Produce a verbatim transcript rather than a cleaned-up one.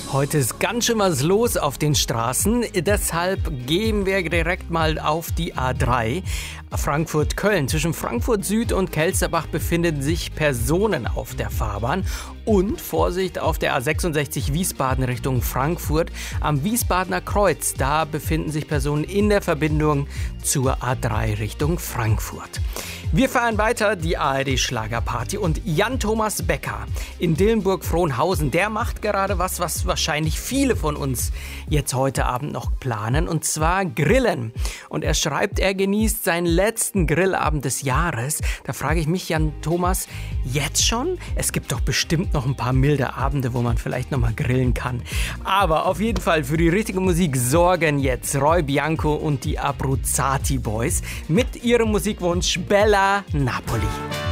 Heute ist ganz schön was los auf den Straßen, deshalb gehen wir direkt mal auf die A drei. Frankfurt-Köln. Zwischen Frankfurt Süd und Kelsterbach befinden sich Personen auf der Fahrbahn. Und Vorsicht auf der A sechsundsechzig Wiesbaden Richtung Frankfurt. Am Wiesbadener Kreuz, da befinden sich Personen in der Verbindung zur A drei Richtung Frankfurt. Wir fahren weiter die A R D-Schlagerparty und Jan-Thomas Becker in Dillenburg-Frohnhausen, der macht gerade was, was wahrscheinlich viele von uns jetzt heute Abend noch planen, und zwar Grillen. Und er schreibt, er genießt seinen letzten Grillabend des Jahres. Da frage ich mich, Jan-Thomas, jetzt schon? Es gibt doch bestimmt noch ein paar milde Abende, wo man vielleicht noch mal grillen kann. Aber auf jeden Fall für die richtige Musik sorgen jetzt Roy Bianco und die Abruzzati Boys mit ihrem Musikwunsch Bella Napoli.